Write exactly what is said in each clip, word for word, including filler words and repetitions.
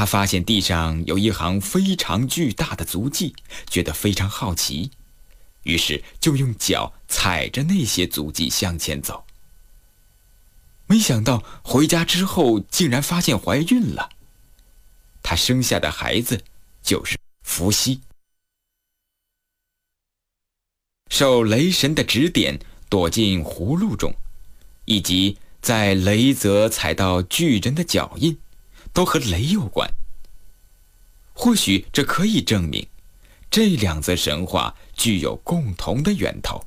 他发现地上有一行非常巨大的足迹，觉得非常好奇，于是就用脚踩着那些足迹向前走。没想到回家之后竟然发现怀孕了，她生下的孩子就是伏羲。受雷神的指点躲进葫芦中，以及在雷泽踩到巨人的脚印，都和雷有关。或许这可以证明这两则神话具有共同的源头。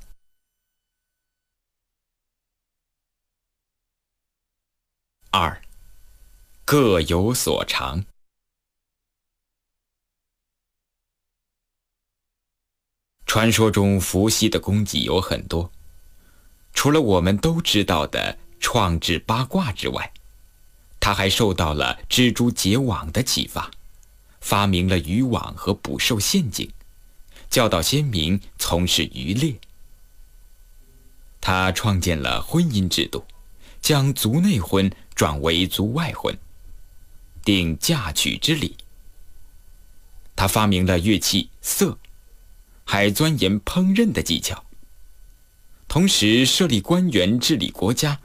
二，各有所长。传说中伏羲的功绩有很多，除了我们都知道的创制八卦之外，他还受到了蜘蛛结网的启发，发明了渔网和捕兽陷阱，教导先民从事渔猎。他创建了婚姻制度，将族内婚转为族外婚，定嫁娶之礼。他发明了乐器瑟，还钻研烹饪的技巧，同时设立官员治理国家。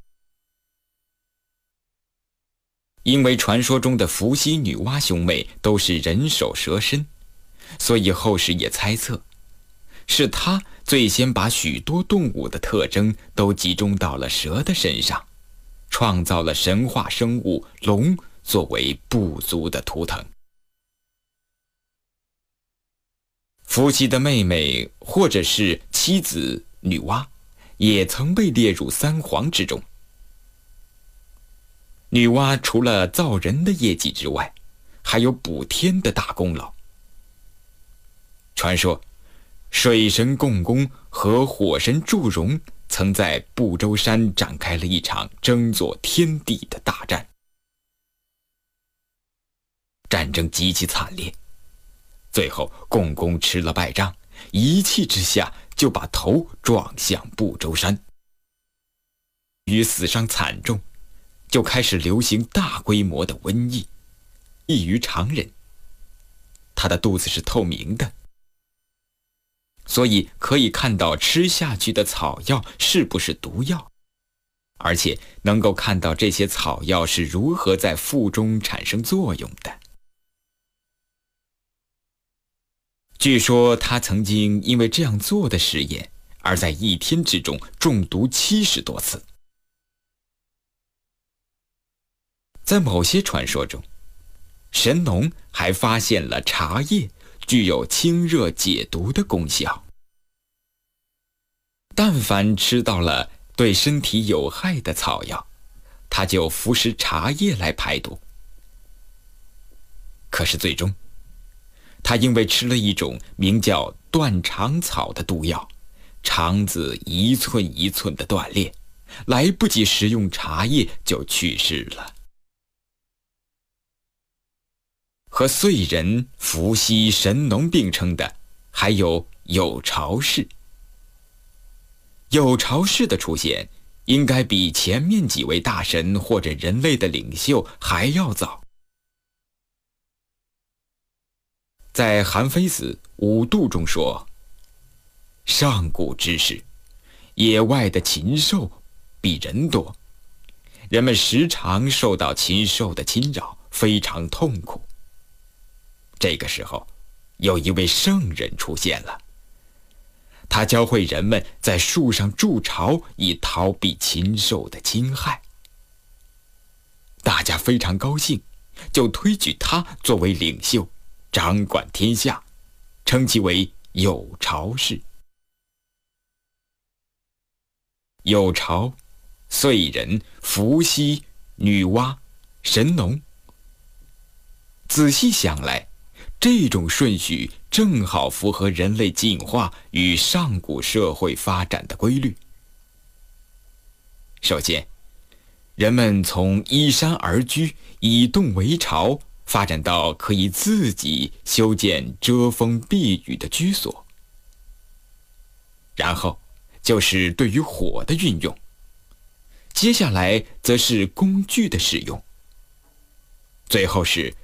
因为传说中的伏羲女娲兄妹都是人首蛇身，所以后世也猜测是他最先把许多动物的特征都集中到了蛇的身上，创造了神话生物龙作为部族的图腾。伏羲的妹妹或者是妻子女娲也曾被列入三皇之中。女娲除了造人的业绩之外，还有补天的大功劳。传说水神共工和火神祝融曾在不周山展开了一场争夺天地的大战，战争极其惨烈，最后共工吃了败仗，一气之下就把头撞向不周山。由于死伤惨重，就开始流行大规模的瘟疫，异于常人。他的肚子是透明的，所以可以看到吃下去的草药是不是毒药，而且能够看到这些草药是如何在腹中产生作用的。据说他曾经因为这样做的实验，而在一天之中中毒七十多次。在某些传说中，神农还发现了茶叶具有清热解毒的功效。但凡吃到了对身体有害的草药，他就服食茶叶来排毒。可是最终，他因为吃了一种名叫断肠草的毒药，肠子一寸一寸的断裂，来不及食用茶叶就去世了。和燧人、伏羲、神农并称的还有有巢氏。有巢氏的出现应该比前面几位大神或者人类的领袖还要早。在韩非子《五度》中说，上古之时，野外的禽兽比人多，人们时常受到禽兽的侵扰，非常痛苦。这个时候，有一位圣人出现了，他教会人们在树上筑巢，以逃避禽兽的侵害。大家非常高兴，就推举他作为领袖，掌管天下，称其为有巢氏。有巢、燧人、伏羲、女娲、神农，仔细想来，这种顺序正好符合人类进化与上古社会发展的规律。首先，人们从依山而居、以洞为巢，发展到可以自己修建遮风避雨的居所。然后就是对于火的运用，接下来则是工具的使用，最后是